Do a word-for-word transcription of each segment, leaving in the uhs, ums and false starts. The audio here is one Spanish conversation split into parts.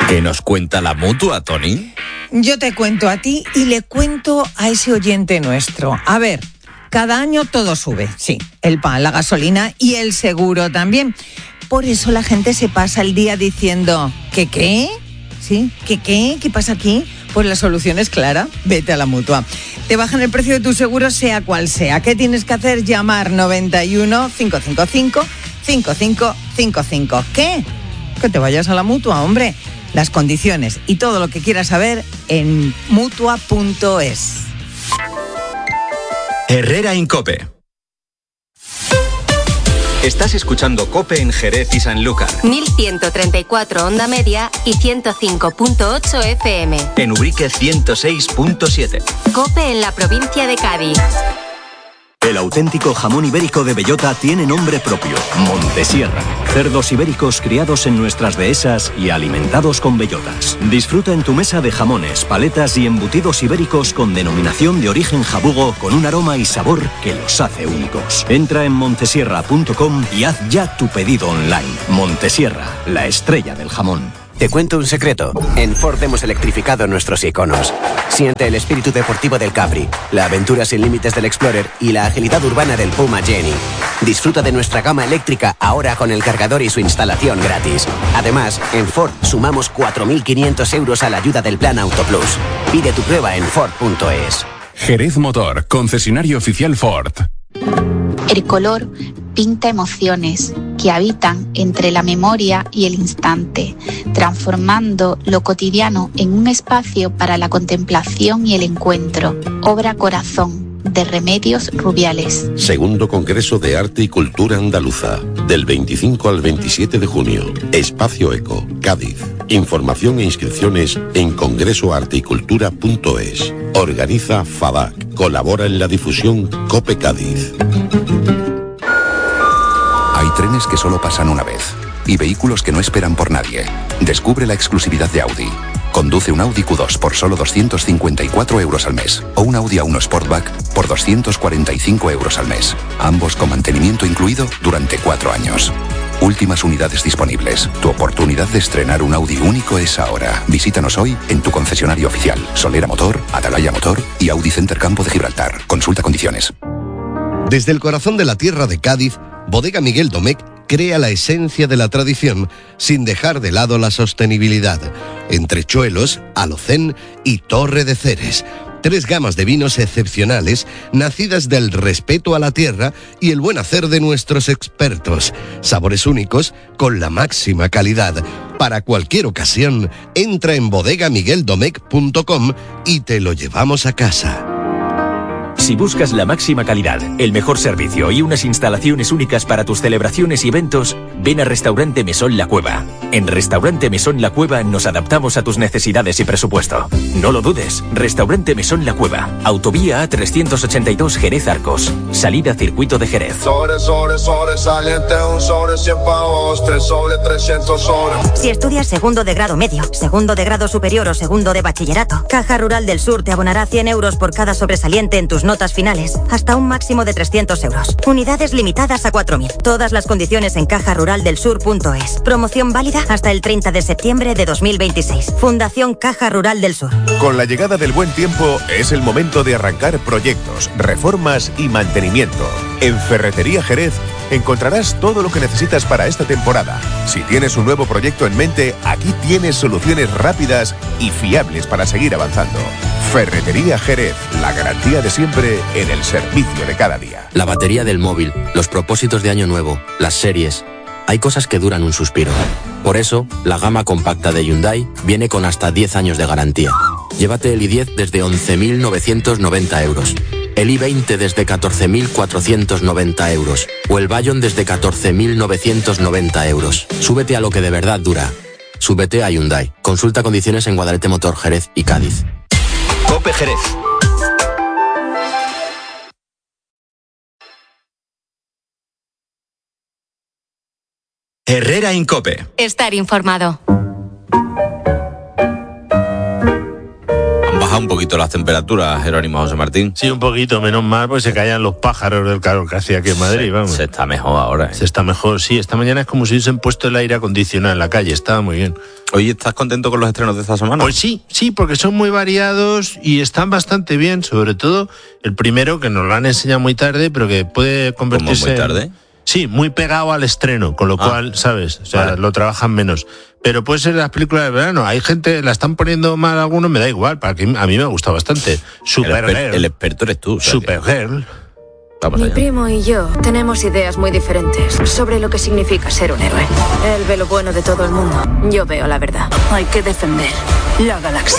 ¿Qué nos cuenta la Mutua, Tony? Yo te cuento a ti y le cuento a ese oyente nuestro. A ver, cada año todo sube, sí, el pan, la gasolina y el seguro también. Por eso la gente se pasa el día diciendo, ¿qué qué? ¿Sí? ¿Qué qué? ¿Qué pasa aquí? Pues la solución es clara, vete a la Mutua. Te bajan el precio de tu seguro sea cual sea. ¿Qué tienes que hacer? Llamar noventa y uno, cinco cinco cinco, cinco cinco cinco cinco. ¿Qué? Que te vayas a la Mutua, hombre. Las condiciones y todo lo que quieras saber en mutua punto es. Herrera Incope. Estás escuchando COPE en Jerez y Sanlúcar. mil ciento treinta y cuatro onda media y ciento cinco punto ocho F M. En Ubrique ciento seis punto siete. COPE en la provincia de Cádiz. El auténtico jamón ibérico de bellota tiene nombre propio, Montesierra. Cerdos ibéricos criados en nuestras dehesas y alimentados con bellotas. Disfruta en tu mesa de jamones, paletas y embutidos ibéricos con denominación de origen jabugo con un aroma y sabor que los hace únicos. Entra en montesierra punto com y haz ya tu pedido online. Montesierra, la estrella del jamón. Te cuento un secreto. En Ford hemos electrificado nuestros iconos. Siente el espíritu deportivo del Capri, la aventura sin límites del Explorer y la agilidad urbana del Puma Jenny. Disfruta de nuestra gama eléctrica ahora con el cargador y su instalación gratis. Además, en Ford sumamos cuatro mil quinientos euros a la ayuda del Plan Auto Plus. Pide tu prueba en Ford punto es. Jerez Motor, concesionario oficial Ford. El color pinta emociones que habitan entre la memoria y el instante, transformando lo cotidiano en un espacio para la contemplación y el encuentro. Obra Corazón, de Remedios Rubiales. Segundo Congreso de Arte y Cultura Andaluza, del veinticinco al veintisiete de junio. Espacio Eco, Cádiz. Información e inscripciones en congresoarteycultura punto es. Organiza FADAC. Colabora en la difusión COPE Cádiz. Hay trenes que solo pasan una vez y vehículos que no esperan por nadie. Descubre la exclusividad de Audi. Conduce un Audi Q dos por solo doscientos cincuenta y cuatro euros al mes o un Audi A uno Sportback por doscientos cuarenta y cinco euros al mes. Ambos con mantenimiento incluido durante cuatro años. Últimas unidades disponibles. Tu oportunidad de estrenar un Audi único es ahora. Visítanos hoy en tu concesionario oficial. Solera Motor, Atalaya Motor y Audi Center Campo de Gibraltar. Consulta condiciones. Desde el corazón de la tierra de Cádiz, Bodega Miguel Domecq crea la esencia de la tradición sin dejar de lado la sostenibilidad. Entrechuelos, Alocén y Torre de Ceres. Tres gamas de vinos excepcionales, nacidas del respeto a la tierra y el buen hacer de nuestros expertos. Sabores únicos con la máxima calidad. Para cualquier ocasión, entra en bodega miguel domecq punto com y te lo llevamos a casa. Si buscas la máxima calidad, el mejor servicio y unas instalaciones únicas para tus celebraciones y eventos, ven a Restaurante Mesón La Cueva. En Restaurante Mesón La Cueva nos adaptamos a tus necesidades y presupuesto. No lo dudes, Restaurante Mesón La Cueva, Autovía A trescientos ochenta y dos Jerez Arcos, salida Circuito de Jerez. Sobre, sobre, sobresaliente, un sobre cien pavos, tres sobre trescientos sobre. Si estudias segundo de grado medio, segundo de grado superior o segundo de bachillerato, Caja Rural del Sur te abonará cien euros por cada sobresaliente en tus notas finales, hasta un máximo de trescientos euros. Unidades limitadas a cuatro mil. Todas las condiciones en caja rural del sur punto es. Promoción válida hasta el treinta de septiembre de dos mil veintiséis. Fundación Caja Rural del Sur. Con la llegada del buen tiempo es el momento de arrancar proyectos, reformas y mantenimiento. En Ferretería Jerez encontrarás todo lo que necesitas para esta temporada. Si tienes un nuevo proyecto en mente, aquí tienes soluciones rápidas y fiables para seguir avanzando. Ferretería Jerez, la garantía de siempre en el servicio de cada día. La batería del móvil, los propósitos de año nuevo, las series. Hay cosas que duran un suspiro. Por eso, la gama compacta de Hyundai viene con hasta diez años de garantía. Llévate el i diez desde once mil novecientos noventa euros. El i veinte desde catorce mil cuatrocientos noventa euros. O el Bayon desde catorce mil novecientos noventa euros. Súbete a lo que de verdad dura. Súbete a Hyundai. Consulta condiciones en Guadalete Motor, Jerez y Cádiz. COPE Jerez. Herrera Incope. Estar informado. bajado un poquito las temperaturas, Jerónimo José Martín. Sí, un poquito, menos mal, pues se caían los pájaros del calor que hacía aquí en Madrid, se, vamos. Se está mejor ahora. ¿eh? Se está mejor, sí. Esta mañana es como si hubiesen puesto el aire acondicionado en la calle, estaba muy bien. Oye, ¿estás contento con los estrenos de esta semana? Pues sí, sí, porque son muy variados y están bastante bien, sobre todo el primero, que nos lo han enseñado muy tarde, pero que puede convertirse... ¿Cómo muy tarde? En... Sí, muy pegado al estreno, con lo ah, cual, ¿sabes? O sea, vale. Lo trabajan menos. Pero puede ser las películas de verano. Hay gente, la están poniendo mal algunos, me da igual, para que a mí me gusta bastante. Supergirl. El, exper- el experto eres tú. O sea Supergirl. Que... Mi primo y yo tenemos ideas muy diferentes sobre lo que significa ser un héroe. Él ve lo bueno de todo el mundo. Yo veo la verdad. Hay que defender la galaxia.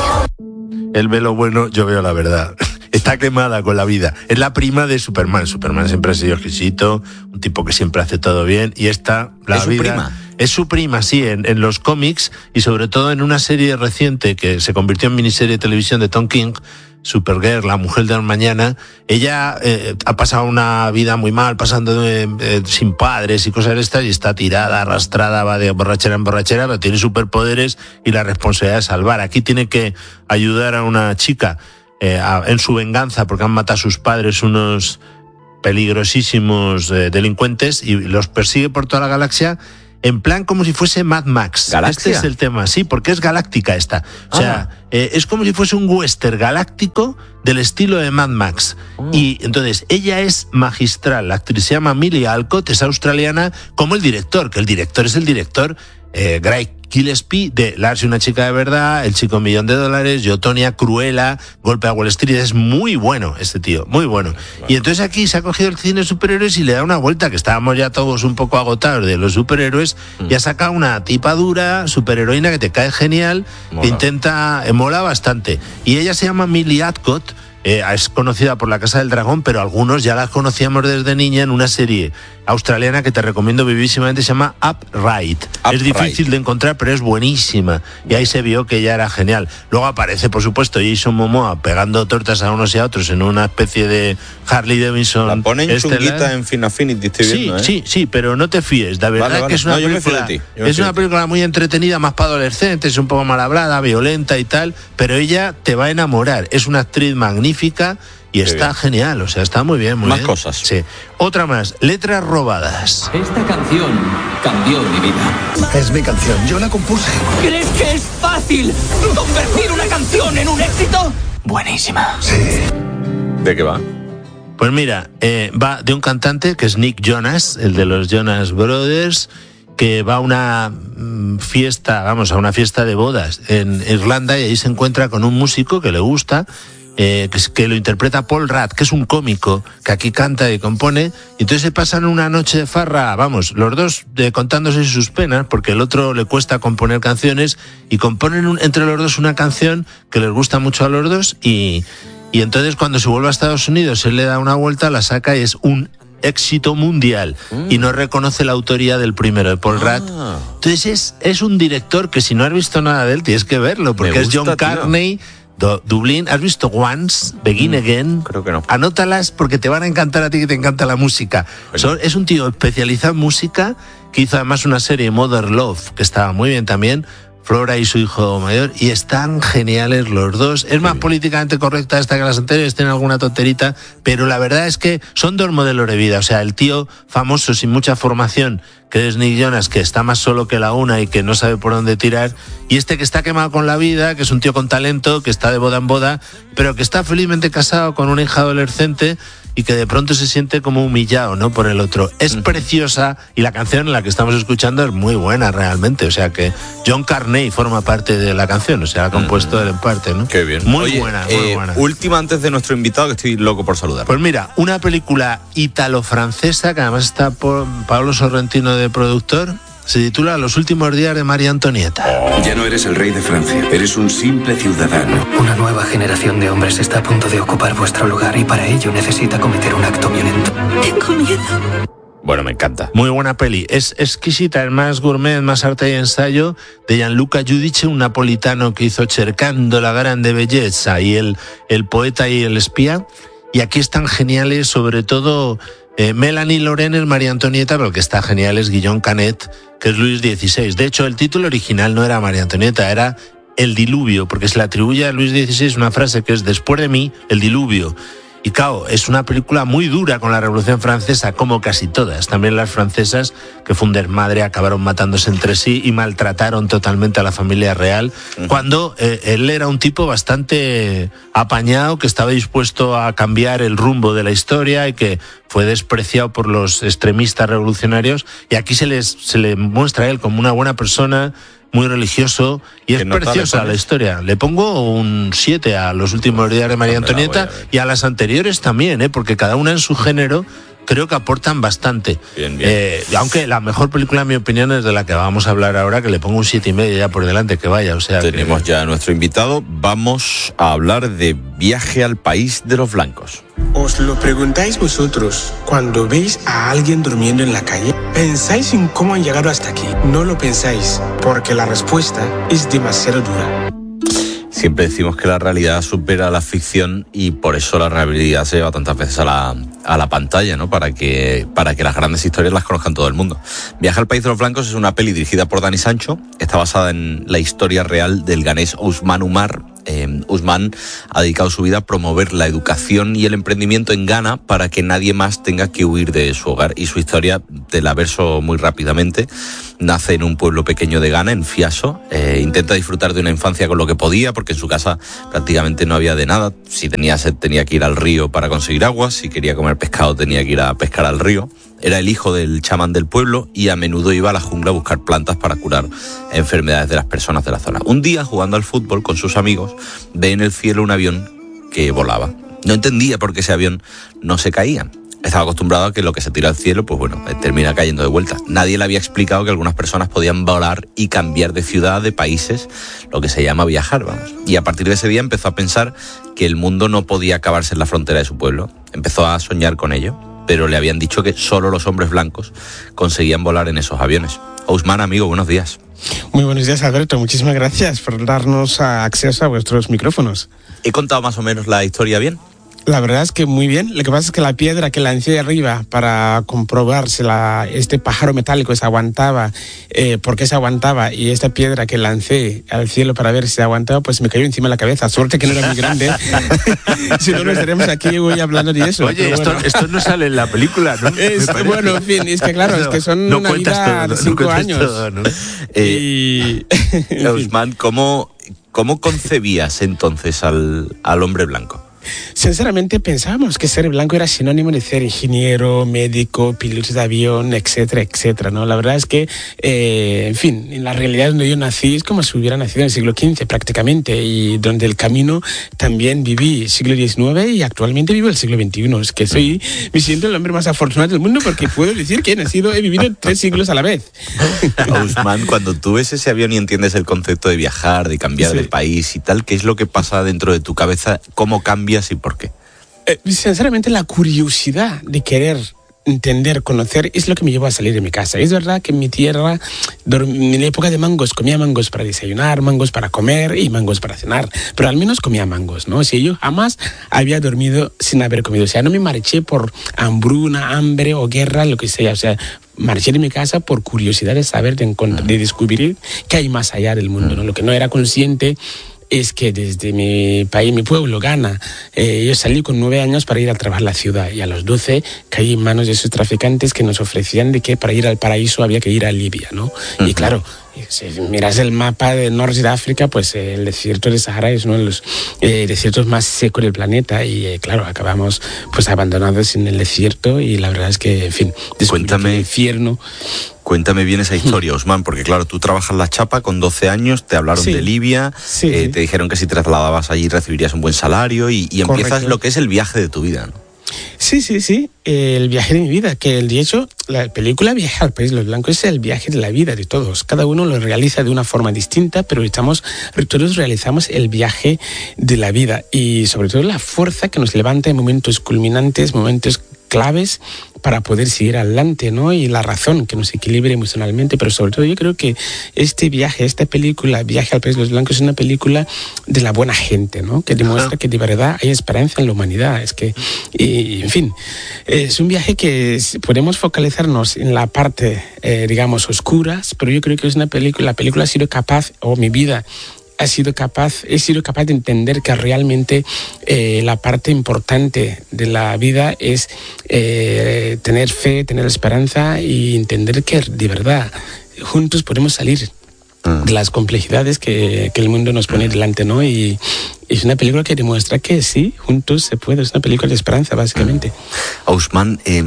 Él ve lo bueno, yo veo la verdad. Está quemada con la vida. Es la prima de Superman. Superman siempre ha sido exquisito, un tipo que siempre hace todo bien. Y esta, la ¿Es vida... su prima? Es su prima, sí, en, en los cómics y sobre todo en una serie reciente que se convirtió en miniserie de televisión de Tom King, Supergirl, la mujer del mañana. Ella eh, ha pasado una vida muy mal, pasando eh, eh, sin padres y cosas de estas, y está tirada, arrastrada, va de borrachera en borrachera, pero tiene superpoderes y la responsabilidad de salvar. Aquí tiene que ayudar a una chica eh, a, en su venganza porque han matado a sus padres unos peligrosísimos eh, delincuentes y los persigue por toda la galaxia. En plan como si fuese Mad Max. ¿Galaxia? Este es el tema, sí, porque es galáctica esta. O sea, ah. eh, es como si fuese un western galáctico del estilo de Mad Max. Oh. Y entonces, ella es magistral. La actriz se llama Millie Alcott, es australiana, como el director, que el director es el director eh, Greg Gillespie de Lars y una chica de verdad, El chico millón de dólares, Yo, Tonya, Cruella, Golpe a Wall Street. Es muy bueno este tío, muy bueno. Y entonces aquí se ha cogido el cine de superhéroes y le da una vuelta, que estábamos ya todos un poco agotados de los superhéroes, mm. y ha sacado una tipa dura, superheroína, que te cae genial, mola. Que intenta, eh, mola bastante. Y ella se llama Millie Alcott. Eh, es conocida por La Casa del Dragón, pero algunos ya la conocíamos desde niña en una serie australiana que te recomiendo vivísimamente, se llama Upright. Up es difícil right. de encontrar, pero es buenísima. Y ahí se vio que ella era genial. Luego aparece, por supuesto, Jason Momoa pegando tortas a unos y a otros en una especie de Harley Davidson. La ponen chunguita en Fin Affinity, estoy sí, viendo, ¿eh? Sí, sí, pero no te fíes. La verdad vale, vale. que es una no, película, es una película muy entretenida, más para adolescentes, un poco mal hablada, violenta y tal, pero ella te va a enamorar. Es una actriz magnífica. Y Qué está bien. Genial, o sea, está muy bien, muy más bien. Más cosas. Sí. Otra más, Letras robadas. Esta canción cambió mi vida. Es mi canción, yo la compuse. ¿Crees que es fácil convertir una canción en un éxito? Buenísima. Sí. ¿De qué va? Pues mira, eh, va de un cantante que es Nick Jonas, el de los Jonas Brothers, que va a una fiesta, vamos, a una fiesta de bodas en Irlanda, y ahí se encuentra con un músico que le gusta. Eh, que, que lo interpreta Paul Rudd, que es un cómico que aquí canta y compone, y entonces se pasan una noche de farra, vamos, los dos de, contándose sus penas, porque el otro le cuesta componer canciones, y componen un, entre los dos una canción que les gusta mucho a los dos, y, y entonces cuando se vuelve a Estados Unidos él le da una vuelta, la saca y es un éxito mundial, mm. y no reconoce la autoría del primero, de Paul Rudd. Ah. Entonces es, es un director que si no has visto nada de él tienes que verlo, porque gusta, es John Carney, Do, Dublín. ¿Has visto Once, Begin mm, Again? Creo que no. Anótalas porque te van a encantar a ti, que te encanta la música. Bueno. Son, es un tío especializado en música, que hizo además una serie, Mother Love, que estaba muy bien también, Flora y su hijo mayor, y están geniales los dos. Es sí. más políticamente correcta esta que las anteriores, tiene alguna tonterita, pero la verdad es que son dos modelos de vida. O sea, el tío famoso sin mucha formación, que es Nick Jonas, que está más solo que la una y que no sabe por dónde tirar, y este que está quemado con la vida, que es un tío con talento, que está de boda en boda, pero que está felizmente casado con una hija adolescente y que de pronto se siente como humillado, ¿no?, por el otro. Es preciosa, y la canción en la que estamos escuchando es muy buena realmente, o sea que John Carney forma parte de la canción, o sea, ha compuesto él en parte, ¿no? Qué bien. Muy Oye, buena, eh, muy buena. Última antes de nuestro invitado, que estoy loco por saludar. Pues mira, una película ítalo-francesa, que además está por Pablo Sorrentino de productor, se titula Los últimos días de María Antonieta. Ya no eres el rey de Francia, eres un simple ciudadano. Una nueva generación de hombres está a punto de ocupar vuestro lugar, y para ello necesita cometer un acto violento. Tengo miedo. Bueno, me encanta. Muy buena peli. Es exquisita, es más gourmet, más arte y ensayo, de Gianluca Giudice, un napolitano que hizo Cercando la grande belleza y el, el poeta y el espía. Y aquí están geniales, sobre todo eh, Melanie Laurent es María Antonieta, pero el que está genial es Guillaume Canet, que es Luis dieciséis. De hecho, el título original no era María Antonieta, era el diluvio, porque se le atribuye a Luis dieciséis una frase que es después de mí, el diluvio. Y claro, es una película muy dura con la Revolución Francesa, como casi todas. También las francesas, que fue un desmadre, acabaron matándose entre sí y maltrataron totalmente a la familia real, uh-huh. cuando eh, él era un tipo bastante apañado, que estaba dispuesto a cambiar el rumbo de la historia y que fue despreciado por los extremistas revolucionarios. Y aquí se, les, se le muestra a él como una buena persona, muy religioso, y es preciosa la historia. Le pongo un siete a los últimos días de María Antonieta y a las anteriores también, ¿eh? Porque cada una en su género creo que aportan bastante. Bien, bien. Eh, aunque la mejor película, en mi opinión, es de la que vamos a hablar ahora, que le pongo un siete y medio ya por delante, que vaya. O sea, tenemos que... ya a nuestro invitado. Vamos a hablar de Viaje al País de los Blancos. ¿Os lo preguntáis vosotros cuando veis a alguien durmiendo en la calle? ¿Pensáis en cómo han llegado hasta aquí? No lo pensáis, porque la respuesta es demasiado dura. Siempre decimos que la realidad supera la ficción y por eso la realidad se lleva tantas veces a la, a la pantalla, ¿no? Para que, para que las grandes historias las conozcan todo el mundo. Viaje al País de los Blancos es una peli dirigida por Dani Sancho. Está basada en la historia real del ganés Ousmane Oumar. Eh, Ousmane ha dedicado su vida a promover la educación y el emprendimiento en Ghana para que nadie más tenga que huir de su hogar. Y su historia, te la verso muy rápidamente, nace en un pueblo pequeño de Ghana, en Fiaso. Eh, intenta disfrutar de una infancia con lo que podía, porque en su casa prácticamente no había de nada. Si tenía sed tenía que ir al río para conseguir agua, si quería comer pescado tenía que ir a pescar al río. Era el hijo del chamán del pueblo y a menudo iba a la jungla a buscar plantas para curar enfermedades de las personas de la zona. Un día, jugando al fútbol con sus amigos, ve en el cielo un avión que volaba. No entendía por qué ese avión no se caía. Estaba acostumbrado a que lo que se tira al cielo, pues bueno, termina cayendo de vuelta. Nadie le había explicado que algunas personas podían volar y cambiar de ciudad, de países, lo que se llama viajar, vamos. Y a partir de ese día empezó a pensar que el mundo no podía acabarse en la frontera de su pueblo. Empezó a soñar con ello, pero le habían dicho que solo los hombres blancos conseguían volar en esos aviones. Ousmane, amigo, buenos días. Muy buenos días, Alberto. Muchísimas gracias por darnos acceso a vuestros micrófonos. ¿He contado más o menos la historia bien? La verdad es que muy bien. Lo que pasa es que la piedra que lancé de arriba para comprobar si la, este pájaro metálico se aguantaba, eh, por qué se aguantaba, y esta piedra que lancé al cielo para ver si se aguantaba, pues me cayó encima de la cabeza. Suerte que no era muy grande. Si no, no estaríamos aquí hoy hablando de eso. Oye, esto, bueno. esto no sale en la película, ¿no? Es, bueno, en fin, es que claro, no, es que son no una vida todo, de cinco no años. Todo, ¿no? eh, y... Ousmane, ¿cómo, ¿cómo concebías entonces al, al hombre blanco? Sinceramente pensábamos que ser blanco era sinónimo de ser ingeniero, médico, piloto de avión, etcétera, etcétera, ¿no? La verdad es que, eh, en fin, en la realidad donde yo nací es como si hubiera nacido en el siglo quince prácticamente, y donde el camino también viví siglo diecinueve y actualmente vivo el siglo veintiuno. Es que soy, me siento el hombre más afortunado del mundo porque puedo decir que he nacido, he vivido tres siglos a la vez. Ousmane, cuando tú ves ese avión y entiendes el concepto de viajar, de cambiar sí. de país y tal, ¿qué es lo que pasa dentro de tu cabeza? ¿Cómo cambias y por qué? Eh, sinceramente, la curiosidad de querer entender, conocer, es lo que me llevó a salir de mi casa. Es verdad que en mi tierra, en la época de mangos, comía mangos para desayunar, mangos para comer y mangos para cenar, pero al menos comía mangos, ¿no? O sea, yo jamás había dormido sin haber comido. O sea, no me marché por hambruna, hambre o guerra, lo que sea. O sea, marché de mi casa por curiosidad de saber, de, encontrar, de descubrir qué hay más allá del mundo, ¿no? Lo que no era consciente es que desde mi país, mi pueblo, Ghana, eh, yo salí con nueve años para ir a trabajar la ciudad, y a los doce caí en manos de esos traficantes que nos ofrecían de que para ir al paraíso había que ir a Libia, ¿no? Uh-huh. Y claro, si miras el mapa del norte de África, pues eh, el desierto de Sahara es uno de los eh, desiertos más secos del planeta, y eh, claro, acabamos pues abandonados en el desierto, y la verdad es que, en fin, cuéntame el infierno. Cuéntame bien esa historia, Ousmane, porque claro, tú trabajas la chapa con doce años, te hablaron sí. de Libia, sí, eh, sí. te dijeron que si te trasladabas allí recibirías un buen salario y, y empiezas lo que es el viaje de tu vida, ¿no? Sí, sí, sí, el viaje de mi vida, que de hecho la película Viaje al País de los Blancos es el viaje de la vida de todos. Cada uno lo realiza de una forma distinta, pero estamos, todos realizamos el viaje de la vida, y sobre todo la fuerza que nos levanta en momentos culminantes, momentos claves para poder seguir adelante, ¿no? Y la razón que nos equilibre emocionalmente, pero sobre todo yo creo que este viaje, esta película, Viaje al País de los Blancos, es una película de la buena gente, ¿no? Que demuestra Ajá. que de verdad hay esperanza en la humanidad. Es que, y, en fin, es un viaje que podemos focalizarnos en la parte, eh, digamos, oscuras, pero yo creo que es una película, la película ha sido capaz, o mi vida, ha sido capaz, he sido capaz de entender que realmente eh, la parte importante de la vida es eh, tener fe, tener esperanza y entender que de verdad juntos podemos salir de las complejidades que, que el mundo nos pone delante, ¿no? Y es una película que demuestra que sí, juntos se puede, es una película de esperanza, básicamente. Ousmane, eh,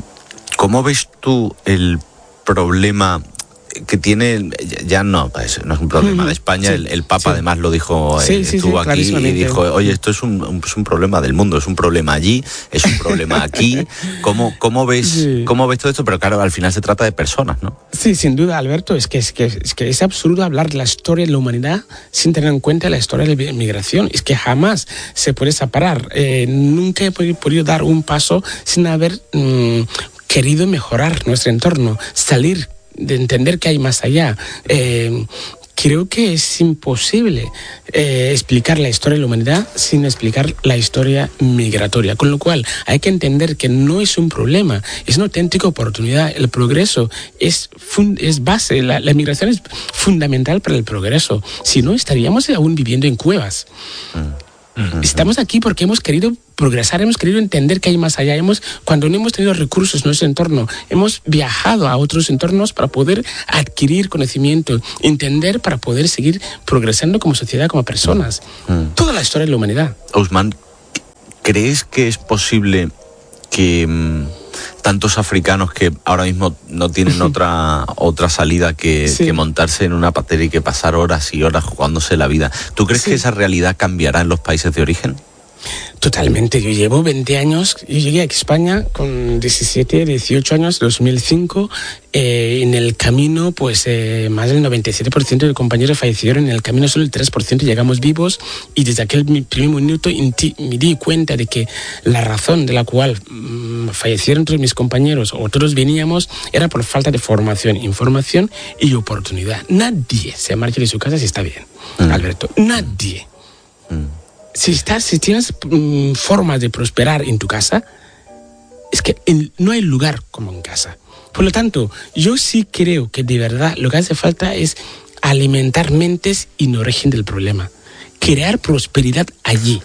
¿cómo ves tú el problema que tiene, ya no, pues, no es un problema de España, sí, el, el Papa sí. además lo dijo, sí, eh, sí, estuvo sí, aquí y dijo, oye, esto es un, un, es un problema del mundo, es un problema allí, es un problema aquí. ¿Cómo, cómo, ves, sí. ¿Cómo ves todo esto? Pero claro, al final se trata de personas, ¿no? Sí, sin duda, Alberto, es que es, que, es, que es absurdo hablar de la historia de la humanidad sin tener en cuenta la historia de la migración. Es que jamás se puede separar. Eh, nunca he podido dar un paso sin haber mmm, querido mejorar nuestro entorno, salir de entender que hay más allá. Eh, creo que es imposible eh, explicar la historia de la humanidad sin explicar la historia migratoria. Con lo cual, hay que entender que no es un problema, es una auténtica oportunidad. El progreso es, fun- es base, la, la migración es fundamental para el progreso. Si no, estaríamos aún viviendo en cuevas. Mm. Estamos aquí porque hemos querido progresar, hemos querido entender que hay más allá. Hemos, cuando no hemos tenido recursos en nuestro entorno, hemos viajado a otros entornos para poder adquirir conocimiento, entender, para poder seguir progresando como sociedad, como personas. Mm. Toda la historia de la humanidad. Ousmane, ¿crees que es posible que mmm, tantos africanos que ahora mismo no tienen otra otra salida que, sí. que montarse en una patera y que pasar horas y horas jugándose la vida, ¿tú crees sí. que esa realidad cambiará en los países de origen? Totalmente. Yo llevo veinte años, yo llegué a España con diecisiete, dieciocho años, dos mil cinco, eh, en el camino pues eh, más del noventa y siete por ciento de compañeros fallecieron, en el camino solo el tres por ciento llegamos vivos, y desde aquel primer minuto me di cuenta de que la razón de la cual mmm, fallecieron todos mis compañeros o todos veníamos era por falta de formación, información y oportunidad. Nadie se marcha de su casa si está bien, mm. Alberto, nadie. Mm. Si, estás, si tienes mmm, formas de prosperar en tu casa, es que en, no hay lugar como en casa. Por lo tanto, yo sí creo que de verdad lo que hace falta es alimentar mentes y no origen del problema. Crear prosperidad allí.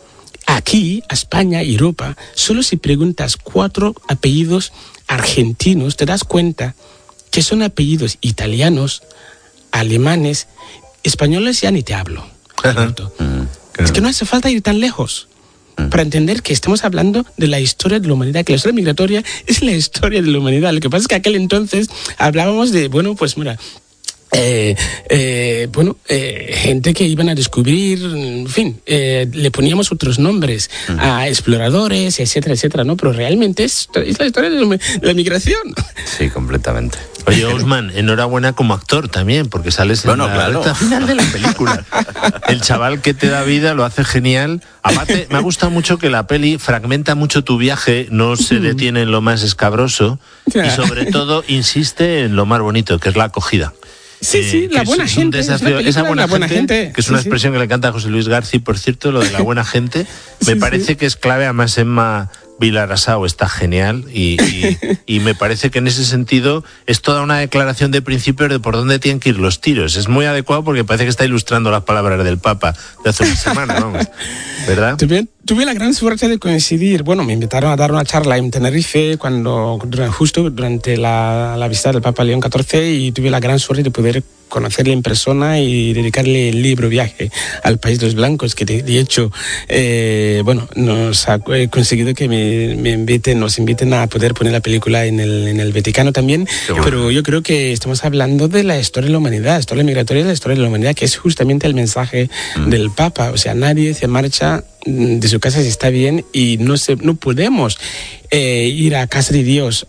Aquí, a España y Europa, solo si preguntas cuatro apellidos argentinos, te das cuenta que son apellidos italianos, alemanes, españoles ya ni te hablo. Alberto. Es que no hace falta ir tan lejos para entender que estamos hablando de la historia de la humanidad, que la historia migratoria es la historia de la humanidad. Lo que pasa es que aquel entonces hablábamos de, bueno, pues mira, eh, eh, bueno, eh, gente que iban a descubrir, en fin, eh, le poníamos otros nombres uh-huh. a exploradores, etcétera, etcétera, ¿no? Pero realmente es, es la historia de la, de la migración. Sí, completamente. Oye, Ousmane, enhorabuena como actor también, porque sales en bueno, la claro. recta final de la película. El chaval que te da vida lo hace genial. Aparte, me ha gustado mucho que la peli fragmenta mucho tu viaje, no se detiene en lo más escabroso y sobre todo insiste en lo más bonito, que es la acogida. Sí, sí, eh, la buena es gente. Desafío, esa buena, la buena gente, gente, que es sí, una sí. expresión que le encanta a José Luis García, por cierto, lo de la buena gente, me sí, parece sí. que es clave. Además, Emma Vilarasau está genial y, y, y me parece que en ese sentido es toda una declaración de principios de por dónde tienen que ir los tiros. Es muy adecuado porque parece que está ilustrando las palabras del Papa de hace una semana, vamos, ¿verdad? Tuve, tuve la gran suerte de coincidir, bueno, me invitaron a dar una charla en Tenerife cuando justo durante la, la visita del Papa León catorce, y tuve la gran suerte de poder conocerle en persona y dedicarle el libro Viaje al País de los Blancos, que de, de hecho, eh, bueno, nos ha conseguido que me, me inviten, nos inviten a poder poner la película en el, en el Vaticano también, bueno. Pero yo creo que estamos hablando de la historia de la humanidad, la historia migratoria de la historia de la humanidad, que es justamente el mensaje mm. del Papa. O sea, nadie se marcha de su casa si está bien, y no, se, no podemos eh, ir a casa de Dios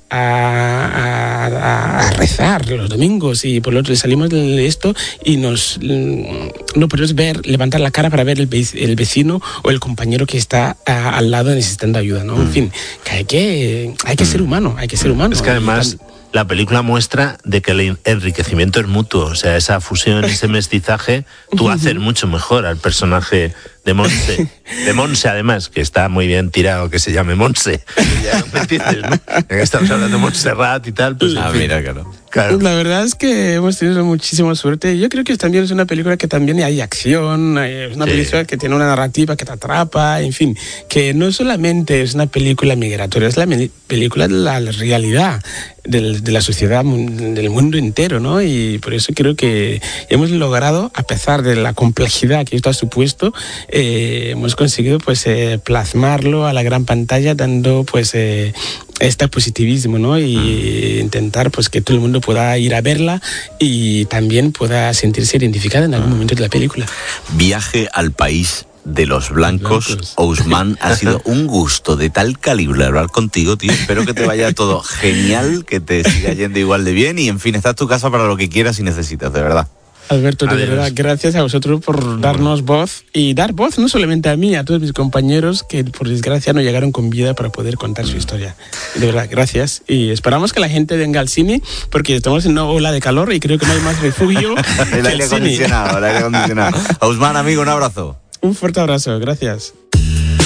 a, a, a rezar los domingos y por lo otro salimos de esto y nos no podemos ver, levantar la cara para ver el, el vecino o el compañero que está a, al lado necesitando ayuda, ¿no? Mm. En fin, que hay que, hay que mm. ser humano, hay que ser humano. Es que además la película muestra de que el enriquecimiento es mutuo, o sea, esa fusión, ese mestizaje, tú haces mucho mejor al personaje de Monse, de Monse además, que está muy bien tirado que se llame Monse. Ya me entiendes, ¿no? Ya que estamos hablando de Montserrat y tal, pues. Ah, en fin. mira, claro. Claro. La verdad es que hemos tenido muchísima suerte. Yo creo que también es una película que también hay acción, es una Sí. película que tiene una narrativa que te atrapa, en fin, que no solamente es una película migratoria, es la me- película de la realidad del- de la sociedad, mun- del mundo entero, ¿no? Y por eso creo que hemos logrado, a pesar de la complejidad que esto ha supuesto, eh, hemos conseguido pues eh, plasmarlo a la gran pantalla, dando pues eh, este positivismo, ¿no? Y intentar pues que todo el mundo pueda ir a verla y también pueda sentirse identificada en algún momento de la película. Viaje al país de los blancos. Ousmane, ha sido un gusto de tal calibre hablar contigo, tío. Espero que te vaya todo genial, que te siga yendo igual de bien y, en fin, esta es tu casa para lo que quieras y necesitas, de verdad. Alberto, de Adiós. verdad, gracias a vosotros por darnos voz y dar voz no solamente a mí, a todos mis compañeros que por desgracia no llegaron con vida para poder contar su historia. De verdad, gracias. Y esperamos que la gente venga al cine porque estamos en una ola de calor y creo que no hay más refugio El que aire el cine. acondicionado, el aire acondicionado. Ousmane, amigo, un abrazo. Un fuerte abrazo, gracias.